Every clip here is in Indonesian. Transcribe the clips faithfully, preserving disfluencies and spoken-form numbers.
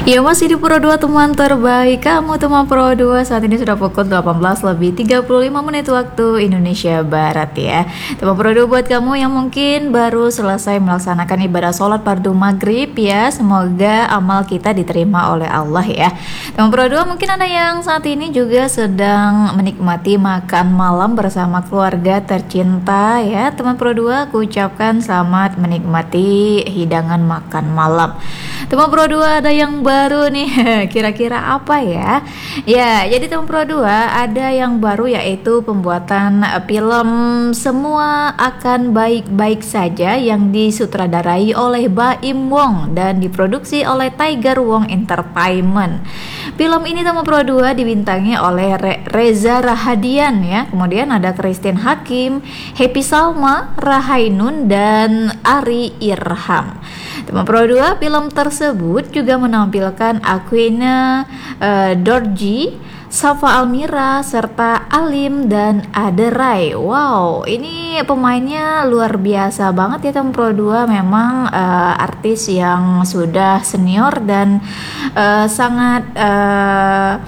Ya masih di Pro dua teman terbaik kamu teman Pro dua. Saat ini sudah pukul delapan belas lebih tiga puluh lima menit waktu Indonesia Barat ya. Teman Pro dua, buat kamu yang mungkin baru selesai melaksanakan ibadah sholat fardu maghrib ya, semoga amal kita diterima oleh Allah ya. Teman Pro dua, mungkin ada yang saat ini juga sedang menikmati makan malam bersama keluarga tercinta ya. Teman Pro dua, aku ucapkan selamat menikmati hidangan makan malam. Teman Pro dua, ada yang baru nih, kira-kira apa ya? Ya, jadi teman Pro dua, ada yang baru yaitu pembuatan film Semua Akan Baik-Baik Saja yang disutradarai oleh Baim Wong dan diproduksi oleh Tiger Wong Entertainment. Film ini teman Pro dua dibintangi oleh Re- Reza Rahadian ya. Kemudian ada Christine Hakim, Happy Salma, Rahainun dan Ari Irham. Teman Pro dua, film tersebut juga menampilkan Aquina uh, Dorji, Safa Almira, serta Alim dan Aderai. Wow, ini pemainnya luar biasa banget ya teman Pro dua. Memang uh, artis yang sudah senior dan uh, sangat uh,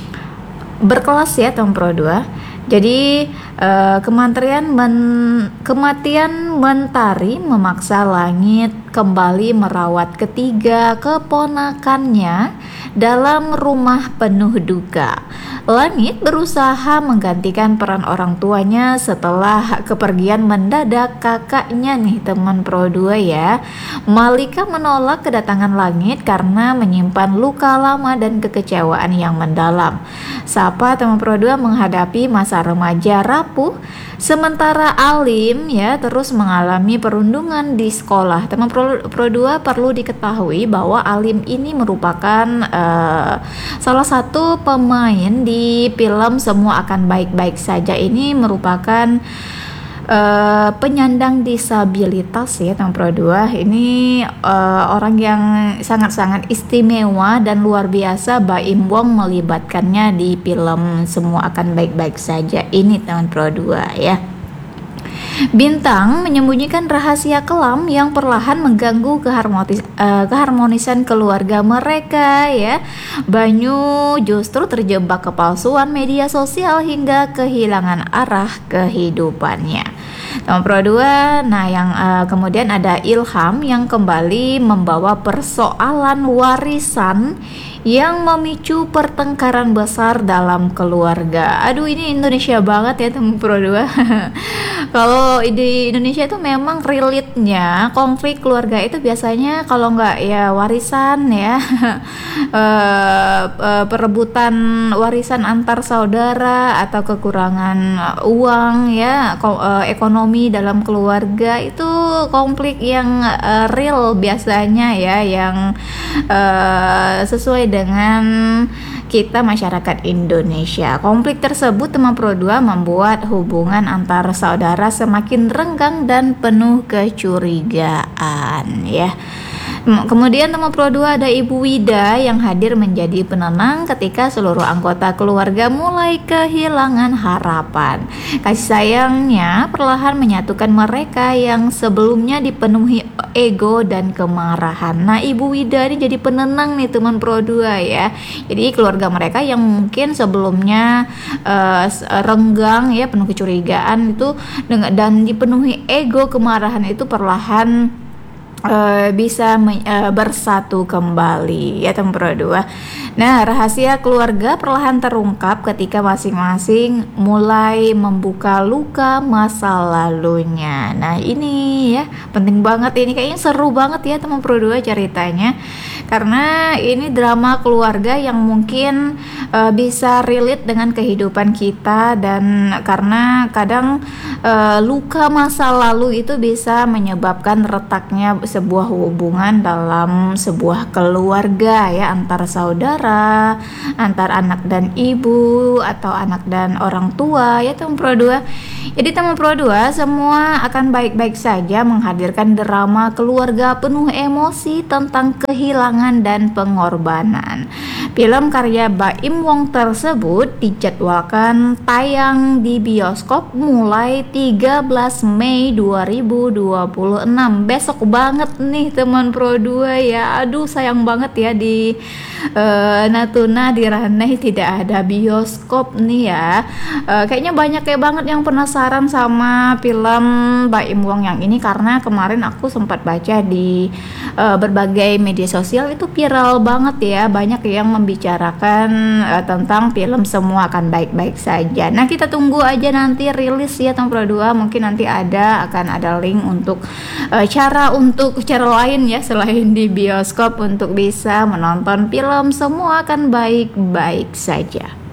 berkelas ya teman Pro dua. Jadi uh, kementerian men, kematian Mentari memaksa langit kembali merawat ketiga keponakannya dalam rumah penuh duka. Langit berusaha menggantikan peran orang tuanya setelah kepergian mendadak kakaknya nih teman Pro dua ya. Malika menolak kedatangan Langit karena menyimpan luka lama dan kekecewaan yang mendalam. Sapa teman Pro dua menghadapi masa remaja rapuh, sementara Alim ya terus mengalami perundungan di sekolah. Teman Pro, Pro dua, perlu diketahui bahwa Alim ini merupakan uh, salah satu pemain di film Semua Akan Baik-Baik Saja. Ini merupakan uh, penyandang disabilitas ya teman Pro dua. Ini uh, orang yang sangat-sangat istimewa dan luar biasa. Baim Wong melibatkannya di film Semua Akan Baik-Baik Saja ini teman Pro dua ya. Bintang menyembunyikan rahasia kelam yang perlahan mengganggu keharmonis, uh, keharmonisan keluarga mereka ya. Banyu justru terjebak kepalsuan media sosial hingga kehilangan arah kehidupannya. Teman Pro dua, nah yang uh, kemudian ada Ilham yang kembali membawa persoalan warisan yang memicu pertengkaran besar dalam keluarga. Aduh, ini Indonesia banget ya teman Pro dua. Kalau di Indonesia itu memang relate-nya konflik keluarga itu biasanya kalau nggak ya warisan ya, e, e, perebutan warisan antar saudara atau kekurangan uang ya, ko, e, ekonomi dalam keluarga itu konflik yang e, real biasanya ya, yang e, sesuai dengan kita masyarakat Indonesia. Konflik tersebut teman Pro dua membuat hubungan antar saudara semakin renggang dan penuh kecurigaan ya. Kemudian teman Pro dua, ada Ibu Wida yang hadir menjadi penenang ketika seluruh anggota keluarga mulai kehilangan harapan. Kasih sayangnya perlahan menyatukan mereka yang sebelumnya dipenuhi ego dan kemarahan. Nah, Ibu Wida ini jadi penenang nih teman Pro dua ya. Jadi keluarga mereka yang mungkin sebelumnya uh, renggang ya, penuh kecurigaan itu dan dipenuhi ego kemarahan itu perlahan Uh, bisa me- uh, bersatu kembali ya teman Pro dua. Nah, rahasia keluarga perlahan terungkap ketika masing-masing mulai membuka luka masa lalunya. Nah, ini ya penting banget, ini kayaknya seru banget ya teman Pro dua ceritanya, karena ini drama keluarga yang mungkin uh, bisa relate dengan kehidupan kita, dan karena kadang uh, luka masa lalu itu bisa menyebabkan retaknya sebuah hubungan dalam sebuah keluarga ya, antar saudara, antar anak dan ibu, atau anak dan orang tua ya teman Pro dua. Jadi teman Pro dua, Semua Akan Baik-Baik Saja menghadirkan drama keluarga penuh emosi tentang kehilangan dan pengorbanan. Film karya Baim Wong tersebut dijadwalkan tayang di bioskop mulai tiga belas Mei dua ribu dua puluh enam. Besok banget nih teman Pro dua ya. Aduh sayang banget ya di uh, Natuna di Raneh tidak ada bioskop nih ya. Uh, kayaknya banyak kayak banget yang penasaran sama film Baim Wong yang ini karena kemarin aku sempat baca di uh, berbagai media sosial itu viral banget ya. Banyak yang membicarakan uh, tentang film Semua Akan Baik-Baik Saja. Nah kita tunggu aja nanti rilis ya teman Pro dua. Mungkin nanti ada akan ada link untuk uh, cara untuk cara lain ya selain di bioskop untuk bisa menonton film Semua Akan Baik-Baik Saja.